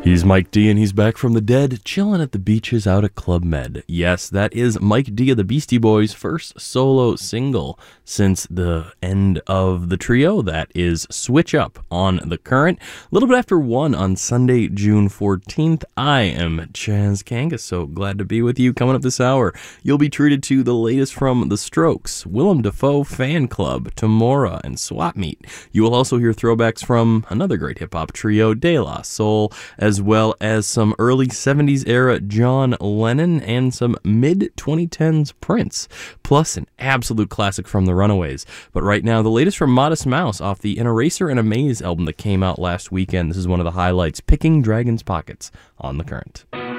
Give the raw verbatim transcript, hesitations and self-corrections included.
He's Mike D, and he's back from the dead, chilling at the beaches out at Club Med. Yes, that is Mike D of the Beastie Boys' first solo single since the end of the trio. That is Switch Up on The Current. A little bit after one on Sunday, June fourteenth. I am Chaz Kangas, so glad to be with you. Coming up this hour, you'll be treated to the latest from The Strokes, Willem Dafoe Fan Club, Tamora, and Swap Meet. You will also hear throwbacks from another great hip-hop trio, De La Soul, as well as some early seventies era John Lennon and some mid twenty tens Prince, plus an absolute classic from the Runaways. But right now, the latest from Modest Mouse off the An Eraser and a Maze album that came out last weekend. This is one of the highlights, Picking Dragon's Pockets on The Current.